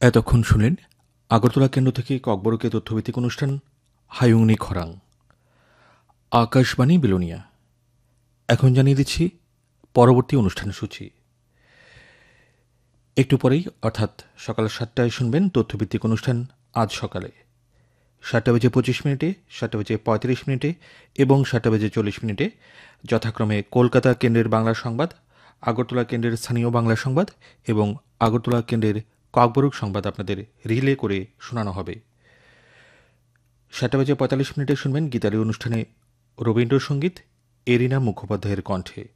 এতক্ষণ শুনলেন আগরতলা কেন্দ্র থেকে ককবরকে তথ্যভিত্তিক অনুষ্ঠান হায়ুংনি খরাং। আকাশবাণী বিলোনিয়া। এখন জানিয়ে দিচ্ছি পরবর্তী অনুষ্ঠান সূচি। একটু পরেই অর্থাৎ সকাল 7টায় শুনবেন তথ্যভিত্তিক অনুষ্ঠান আজ সকালে 7:25, 7:35 এবং 7:40 যথাক্রমে কলকাতা কেন্দ্রের বাংলা সংবাদ, আগরতলা কেন্দ্রের স্থানীয় বাংলা সংবাদ এবং আগরতলা কেন্দ্রের ককবরক সংবাদ আপনাদের রিলে করে শোনানো হবে। 7:45 শুনবেন গীতালি অনুষ্ঠানে রবীন্দ্রসঙ্গীত এরিনা মুখোপাধ্যায়ের কণ্ঠে।